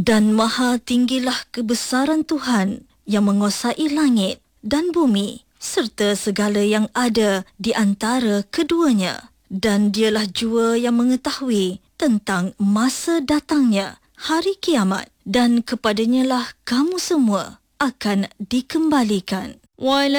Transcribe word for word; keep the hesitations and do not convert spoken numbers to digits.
Dan maha tinggilah kebesaran Tuhan yang menguasai langit dan bumi serta segala yang ada di antara keduanya. Dan dialah jua yang mengetahui tentang masa datangnya hari kiamat, dan kepadanya lah kamu semua akan dikembalikan.